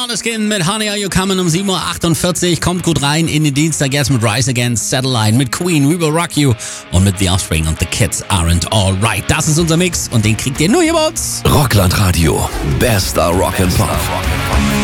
Måneskin mit Honey Are You Coming um 7.48 Uhr. Kommt gut rein in den Dienstag jetzt mit Rise Against Satellite, mit Queen, We Will Rock You und mit The Offspring und The Kids Aren't Alright. Das ist unser Mix und den kriegt ihr nur hier bei uns. Rockland Radio. Bester Rock'n'Pop.